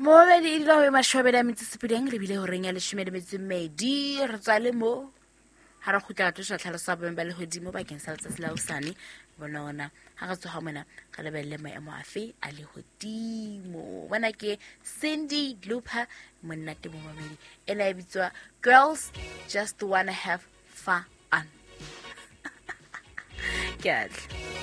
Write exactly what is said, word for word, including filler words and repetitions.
Momedi e dilo e mashobela metsesepedeng le bile ho reng ya leshome le metso e mmedi re tswa le mo ha re khutla tlo tlhalosa boeng ba le hodimo bakeng sa letsatsi la hosane bona ona ha re tswa ha mona re lebelle maemo afe a le hodimo bona ke Cindy Looper monna te mo mamedi ena e bitswa Girls Just Wanna Have Fun. Good.